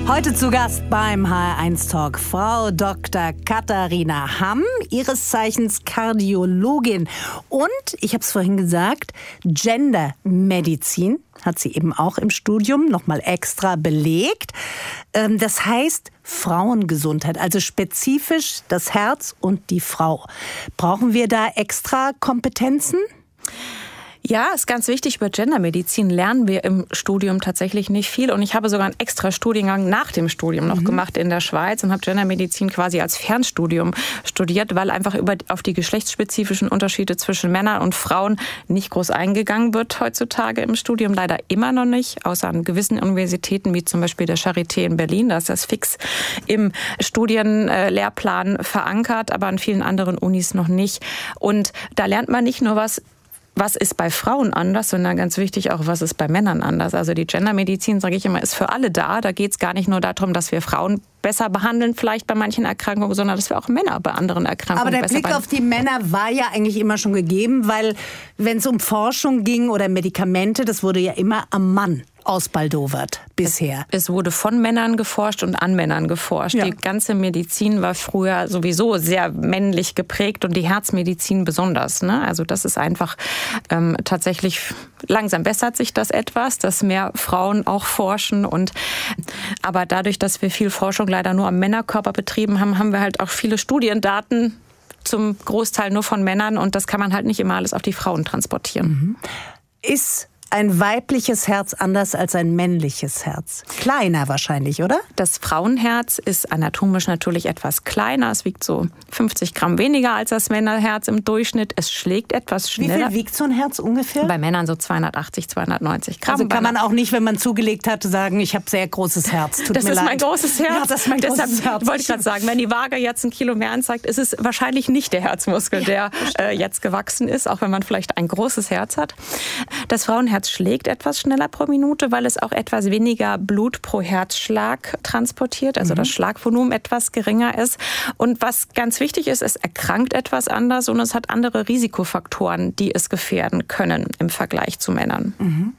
Heute zu Gast beim HR1 Talk Frau Dr. Katharina Hamm, ihres Zeichens Kardiologin. Und, ich habe es vorhin gesagt, Gendermedizin hat sie eben auch im Studium nochmal extra belegt. Das heißt Frauengesundheit, also spezifisch das Herz und die Frau. Brauchen wir da extra Kompetenzen? Ja, ist ganz wichtig. Über Gendermedizin lernen wir im Studium tatsächlich nicht viel. Und ich habe sogar einen extra Studiengang nach dem Studium noch gemacht in der Schweiz und habe Gendermedizin quasi als Fernstudium studiert, weil einfach auf die geschlechtsspezifischen Unterschiede zwischen Männern und Frauen nicht groß eingegangen wird heutzutage im Studium. Leider immer noch nicht, außer an gewissen Universitäten wie zum Beispiel der Charité in Berlin. Da ist das fix im Studienlehrplan verankert, aber an vielen anderen Unis noch nicht. Und da lernt man nicht nur was ist bei Frauen anders, sondern ganz wichtig auch, was ist bei Männern anders. Also die Gendermedizin, sage ich immer, ist für alle da. Da geht es gar nicht nur darum, dass wir Frauen besser behandeln, vielleicht bei manchen Erkrankungen, sondern dass wir auch Männer bei anderen Erkrankungen besser behandeln. Aber der Blick auf die Männer war ja eigentlich immer schon gegeben, weil wenn es um Forschung ging oder Medikamente, das wurde ja immer am Mann ausbaldowert bisher. Es wurde von Männern geforscht und an Männern geforscht. Ja. Die ganze Medizin war früher sowieso sehr männlich geprägt und die Herzmedizin besonders. Ne? Also das ist einfach tatsächlich, langsam bessert sich das etwas, dass mehr Frauen auch forschen. Aber dadurch, dass wir viel Forschung leider nur am Männerkörper betrieben haben, haben wir halt auch viele Studiendaten zum Großteil nur von Männern und das kann man halt nicht immer alles auf die Frauen transportieren. Ist ein weibliches Herz anders als ein männliches Herz? Kleiner wahrscheinlich, oder? Das Frauenherz ist anatomisch natürlich etwas kleiner. Es wiegt so 50 Gramm weniger als das Männerherz im Durchschnitt. Es schlägt etwas schneller. Wie viel wiegt so ein Herz ungefähr? Bei Männern so 280, 290 Gramm. Also kann man auch nicht, wenn man zugelegt hat, sagen, ich habe sehr großes Herz. Tut das mir ist leid. Mein großes Herz. Ja, das ist mein großes Herz. Wollte ich gerade sagen, wenn die Waage jetzt 1 Kilo mehr anzeigt, ist es wahrscheinlich nicht der Herzmuskel, der jetzt gewachsen ist, auch wenn man vielleicht ein großes Herz hat. Das Frauenherz schlägt etwas schneller pro Minute, weil es auch etwas weniger Blut pro Herzschlag transportiert, also das Schlagvolumen etwas geringer ist. Und was ganz wichtig ist, es erkrankt etwas anders und es hat andere Risikofaktoren, die es gefährden können im Vergleich zu Männern.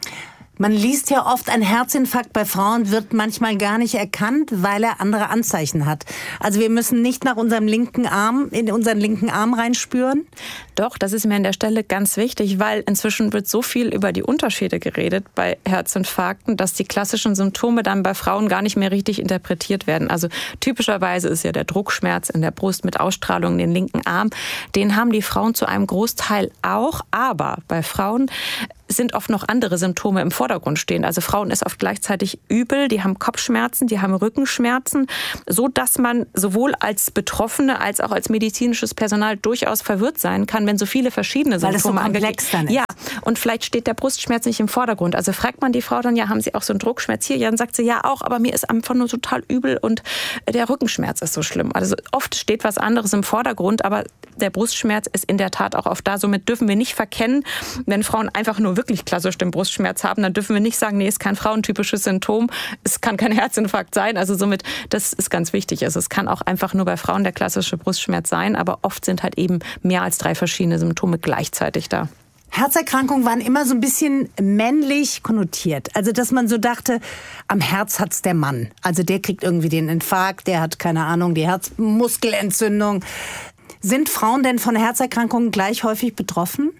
Man liest ja oft, ein Herzinfarkt bei Frauen wird manchmal gar nicht erkannt, weil er andere Anzeichen hat. Also wir müssen nicht nach unserem linken Arm, in unseren linken Arm reinspüren? Doch, das ist mir an der Stelle ganz wichtig, weil inzwischen wird so viel über die Unterschiede geredet bei Herzinfarkten, dass die klassischen Symptome dann bei Frauen gar nicht mehr richtig interpretiert werden. Also typischerweise ist ja der Druckschmerz in der Brust mit Ausstrahlung in den linken Arm. Den haben die Frauen zu einem Großteil auch, aber bei Frauen sind oft noch andere Symptome im Vordergrund stehen. Also Frauen ist oft gleichzeitig übel, die haben Kopfschmerzen, die haben Rückenschmerzen, so dass man sowohl als Betroffene als auch als medizinisches Personal durchaus verwirrt sein kann, wenn so viele verschiedene Symptome komplex dann ist. Ja, und vielleicht steht der Brustschmerz nicht im Vordergrund. Also fragt man die Frau dann, ja, haben Sie auch so einen Druckschmerz hier? Ja, dann sagt sie, ja auch, aber mir ist einfach nur total übel und der Rückenschmerz ist so schlimm. Also oft steht was anderes im Vordergrund, aber der Brustschmerz ist in der Tat auch oft da. Somit dürfen wir nicht verkennen, wenn Frauen einfach nur wirklich klassisch den Brustschmerz haben, dann dürfen wir nicht sagen, nee, ist kein frauentypisches Symptom, es kann kein Herzinfarkt sein. Also somit, das ist ganz wichtig. Also es kann auch einfach nur bei Frauen der klassische Brustschmerz sein, aber oft sind halt eben mehr als 3 verschiedene Symptome gleichzeitig da. Herzerkrankungen waren immer so ein bisschen männlich konnotiert. Also, dass man so dachte, am Herz hat's der Mann. Also, der kriegt irgendwie den Infarkt, der hat, keine Ahnung, die Herzmuskelentzündung. Sind Frauen denn von Herzerkrankungen gleich häufig betroffen?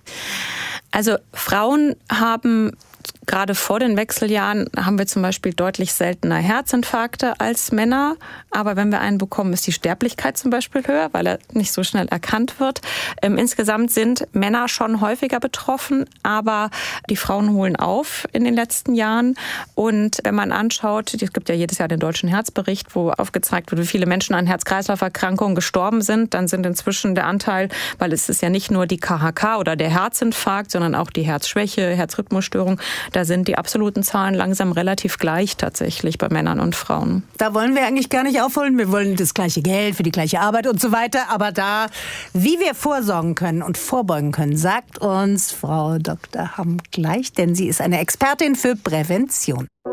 Also Frauen haben, gerade vor den Wechseljahren, haben wir zum Beispiel deutlich seltener Herzinfarkte als Männer. Aber wenn wir einen bekommen, ist die Sterblichkeit zum Beispiel höher, weil er nicht so schnell erkannt wird. Insgesamt sind Männer schon häufiger betroffen, aber die Frauen holen auf in den letzten Jahren. Und wenn man anschaut, es gibt ja jedes Jahr den Deutschen Herzbericht, wo aufgezeigt wird, wie viele Menschen an Herz-Kreislauf-Erkrankungen gestorben sind, dann sind inzwischen der Anteil, weil es ist ja nicht nur die KHK oder der Herzinfarkt, sondern auch die Herzschwäche, Herzrhythmusstörung, da sind die absoluten Zahlen langsam relativ gleich tatsächlich bei Männern und Frauen. Da wollen wir eigentlich gar nicht aufholen. Wir wollen das gleiche Geld für die gleiche Arbeit und so weiter. Aber da, wie wir vorsorgen können und vorbeugen können, sagt uns Frau Dr. Hamm gleich, denn sie ist eine Expertin für Prävention.